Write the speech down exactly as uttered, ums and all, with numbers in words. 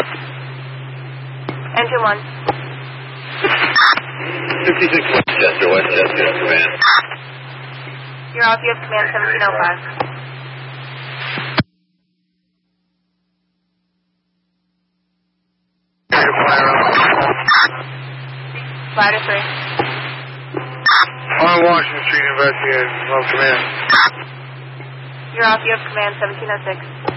Engine one. fifty-six Westchester, Westchester, command. You're off, you have command seventeen oh five. Ladder three. On Washington Street, investigating. Love command. You're off, you have command seventeen oh six.